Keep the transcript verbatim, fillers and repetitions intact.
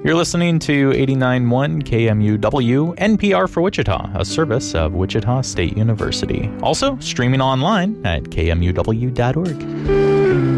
You're listening to eighty-nine point one K M U W, N P R for Wichita, a service of Wichita State University. Also streaming online at K M U W dot org.